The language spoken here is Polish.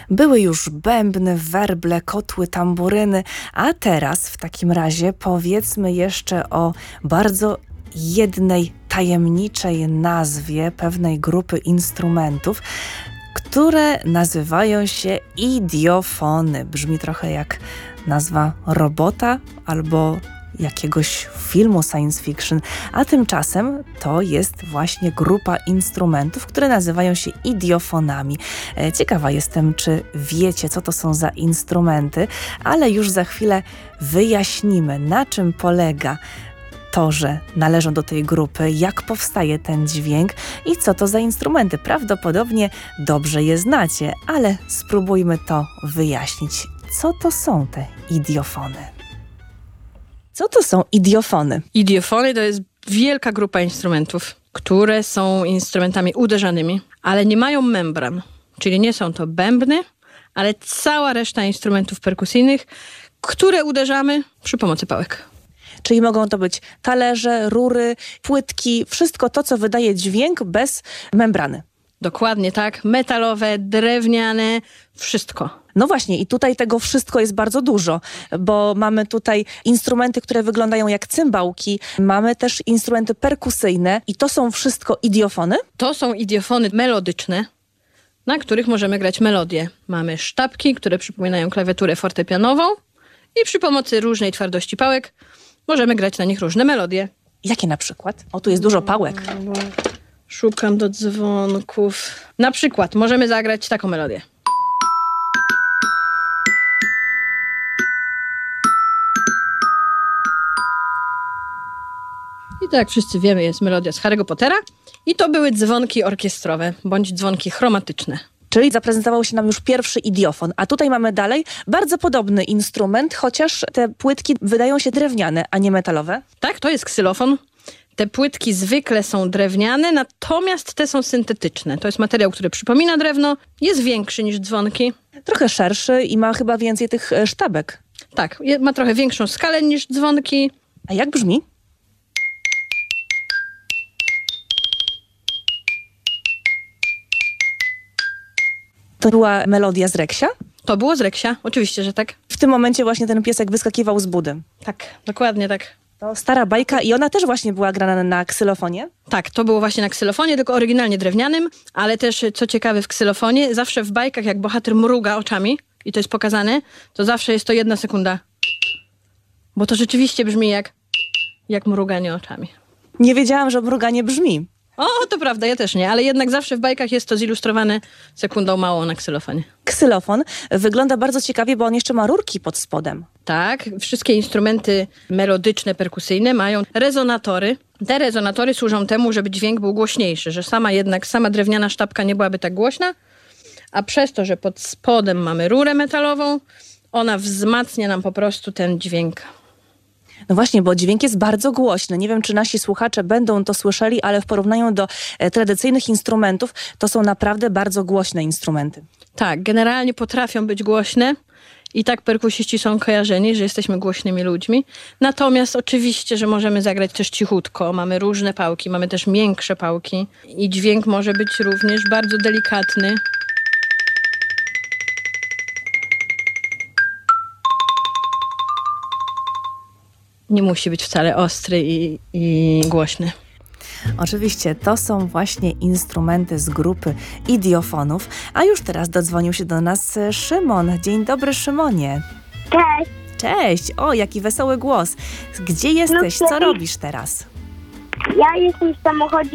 Były już bębny, werble, kotły, tamburyny, a teraz w takim razie powiedzmy jeszcze o bardzo jednej tajemniczej nazwie pewnej grupy instrumentów, które nazywają się idiofony. Brzmi trochę jak nazwa robota albo jakiegoś filmu science fiction, a tymczasem to jest właśnie grupa instrumentów, które nazywają się idiofonami. Ciekawa jestem, czy wiecie, co to są za instrumenty, ale już za chwilę wyjaśnimy, na czym polega to, że należą do tej grupy, jak powstaje ten dźwięk i co to za instrumenty. Prawdopodobnie dobrze je znacie, ale spróbujmy to wyjaśnić. Co to są te idiofony? Co to są idiofony? Idiofony to jest wielka grupa instrumentów, które są instrumentami uderzanymi, ale nie mają membran. Czyli nie są to bębny, ale cała reszta instrumentów perkusyjnych, które uderzamy przy pomocy pałek. Czyli mogą to być talerze, rury, płytki, wszystko to, co wydaje dźwięk bez membrany. Dokładnie tak. Metalowe, drewniane, wszystko. No właśnie i tutaj tego wszystko jest bardzo dużo, bo mamy tutaj instrumenty, które wyglądają jak cymbałki, mamy też instrumenty perkusyjne i to są wszystko idiofony? To są idiofony melodyczne, na których możemy grać melodie. Mamy sztabki, które przypominają klawiaturę fortepianową i przy pomocy różnej twardości pałek możemy grać na nich różne melodie. Jakie na przykład? O, tu jest dużo pałek. Szukam do dzwonków. Na przykład możemy zagrać taką melodię. I tak jak wszyscy wiemy, jest melodia z Harry'ego Pottera. I to były dzwonki orkiestrowe, bądź dzwonki chromatyczne. Czyli zaprezentował się nam już pierwszy idiofon, a tutaj mamy dalej bardzo podobny instrument, chociaż te płytki wydają się drewniane, a nie metalowe. Tak, to jest ksylofon. Te płytki zwykle są drewniane, natomiast te są syntetyczne. To jest materiał, który przypomina drewno, jest większy niż dzwonki. Trochę szerszy i ma chyba więcej tych sztabek. Tak, ma trochę większą skalę niż dzwonki. A jak brzmi? To była melodia z Reksia? To było z Reksia, oczywiście, że tak. W tym momencie właśnie ten piesek wyskakiwał z budy. Tak, dokładnie tak. To stara bajka i ona też właśnie była grana na ksylofonie? Tak, to było właśnie na ksylofonie, tylko oryginalnie drewnianym, ale też, co ciekawe, w ksylofonie zawsze w bajkach, jak bohater mruga oczami i to jest pokazane, to zawsze jest to 1 sekunda. Bo to rzeczywiście brzmi jak mruganie oczami. Nie wiedziałam, że mruganie brzmi. O, to prawda, ja też nie, ale jednak zawsze w bajkach jest to zilustrowane sekundą małą na ksylofonie. Ksylofon wygląda bardzo ciekawie, bo on jeszcze ma rurki pod spodem. Tak, wszystkie instrumenty melodyczne, perkusyjne mają rezonatory. Te rezonatory służą temu, żeby dźwięk był głośniejszy, że sama drewniana sztabka nie byłaby tak głośna, a przez to, że pod spodem mamy rurę metalową, ona wzmacnia nam po prostu ten dźwięk. No właśnie, bo dźwięk jest bardzo głośny. Nie wiem, czy nasi słuchacze będą to słyszeli, ale w porównaniu do tradycyjnych instrumentów, to są naprawdę bardzo głośne instrumenty. Tak, generalnie potrafią być głośne i tak perkusiści są kojarzeni, że jesteśmy głośnymi ludźmi. Natomiast oczywiście, że możemy zagrać też cichutko. Mamy różne pałki, mamy też miększe pałki i dźwięk może być również bardzo delikatny. Nie musi być wcale ostry i głośny. Oczywiście to są właśnie instrumenty z grupy idiofonów, a już teraz dodzwonił się do nas Szymon. Dzień dobry, Szymonie. Cześć. Cześć, o jaki wesoły głos. Gdzie jesteś, co robisz teraz? Ja jestem w samochodzie